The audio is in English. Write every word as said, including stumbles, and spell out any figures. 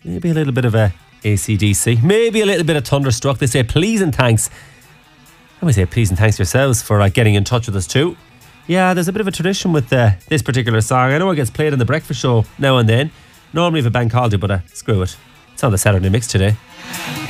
maybe a little bit of a A C D C, maybe a little bit of Thunderstruck. They say please and thanks. I would say please and thanks yourselves for uh, getting in touch with us too. Yeah, there's a bit of a tradition with uh, this particular song. I know it gets played on the breakfast show now and then. Normally if a bank called you, but uh, screw it. It's on the Saturday Mix today.